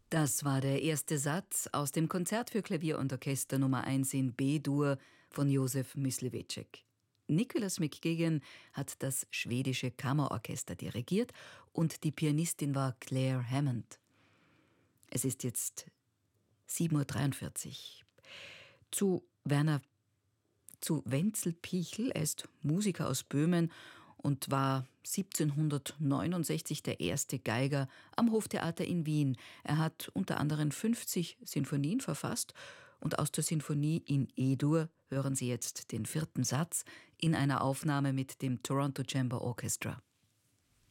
Das war der erste Satz aus dem Konzert für Klavier und Orchester Nummer 1 in B-Dur von Josef Mysliveček. Nicholas McGuigan hat das schwedische Kammerorchester dirigiert und die Pianistin war Claire Hammond. Es ist jetzt 7:43 Uhr. Zu Wenzel Pichel, er ist Musiker aus Böhmen und war 1769 der erste Geiger am Hoftheater in Wien. Er hat unter anderem 50 Sinfonien verfasst und aus der Sinfonie in E-Dur hören Sie jetzt den 4. Satz in einer Aufnahme mit dem Toronto Chamber Orchestra.